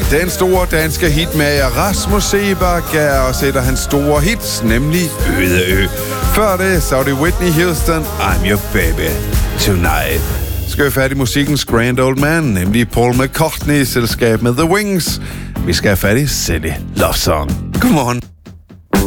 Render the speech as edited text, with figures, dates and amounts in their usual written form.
Den store danske hitmager Rasmus Seebach gav os et af hans store hits, nemlig Øde Ø. Før det, så var det Whitney Houston, I'm Your Baby Tonight. Skal vi fat i musikkens Grand Old Man, nemlig Paul McCartney i selskab med The Wings. Vi skal have fat i Silly Love Song. Godmorgen.